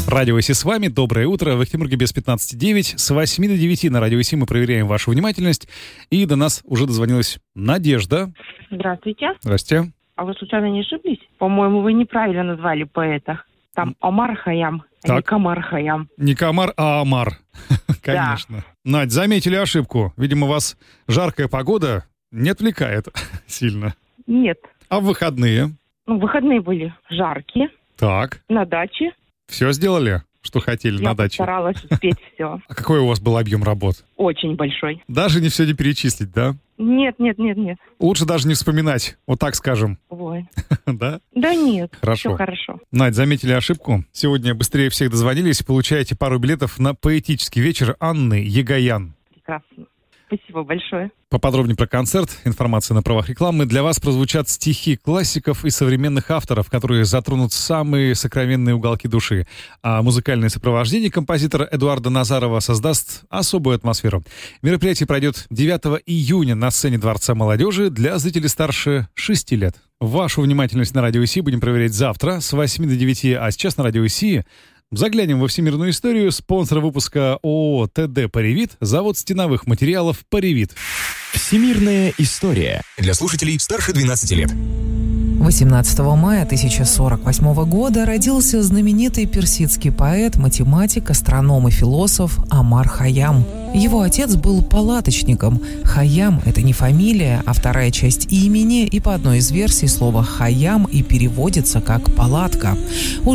Радио ИСИ с вами. Доброе утро. В Ахтимурге без 15:09. С 8 до 9 на Радио ИСИ мы проверяем вашу внимательность. И до нас уже дозвонилась Надежда. Здравствуйте. Здрасте. А вы случайно не ошиблись? По-моему, вы неправильно назвали поэта. Там Омар Хайям, а не Камар Хайям. Не Камар, а Омар. Конечно. Надь, заметили ошибку. Видимо, вас жаркая погода не отвлекает сильно. Нет. А в выходные? Выходные были жаркие. Так. На даче. Все сделали, что хотели на даче? Я постаралась успеть все. А какой у вас был объем работ? Очень большой. Даже не все не перечислить, да? Нет. Лучше даже не вспоминать, вот так скажем. Ой. Да? Да нет. Хорошо. Все хорошо. Надь, заметили ошибку? Сегодня быстрее всех дозвонились. Получаете пару билетов на поэтический вечер Анны Егоян. Прекрасно. Спасибо большое. Поподробнее про концерт, информация на правах рекламы. Для вас прозвучат стихи классиков и современных авторов, которые затронут самые сокровенные уголки души. А музыкальное сопровождение композитора Эдуарда Назарова создаст особую атмосферу. Мероприятие пройдет 9 июня на сцене Дворца молодежи для зрителей старше 6 лет. Вашу внимательность на Радио ИСИ будем проверять завтра с 8 до 9, а сейчас на Радио ИСИ заглянем во всемирную историю. Спонсор выпуска ООО «ТД Паревит», завод стеновых материалов «Паревит». Всемирная история для слушателей старше 12 лет. 18 мая 1048 года родился знаменитый персидский поэт, математик, астроном и философ Омар Хайям. Его отец был палаточником. Хайям – это не фамилия, а вторая часть имени, и по одной из версий слово «хайям» и переводится как «палатка».